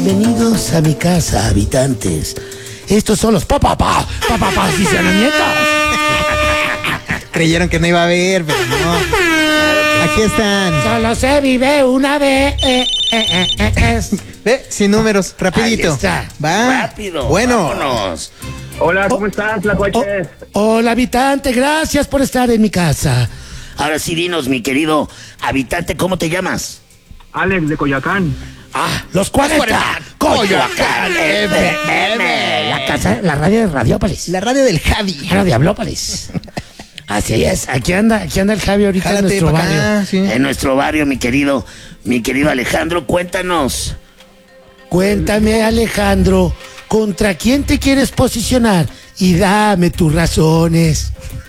Bienvenidos a mi casa, habitantes. Estos son los papás y nietas. Creyeron que no iba a haber, pero no. Aquí están. Solo se vive una vez. Ve, sin números, rapidito. Ahí está. Va. Rápido. Bueno. Vámonos. Hola, ¿cómo estás, Tlacuaches? Hola, habitante. Gracias por estar en mi casa. Ahora sí, dinos, mi querido habitante, ¿cómo te llamas? Alex de Coyoacán. Ah, los 40. Coyoacán FM. La casa, la radio de Radiópolis. La radio del Javi. La Diablópolis. Así es, aquí anda el Javi ahorita. Jálate en nuestro pa' barrio. acá, sí. En nuestro barrio, mi querido Alejandro, cuéntanos. Cuéntame, Alejandro, ¿contra quién te quieres posicionar? Y dame tus razones.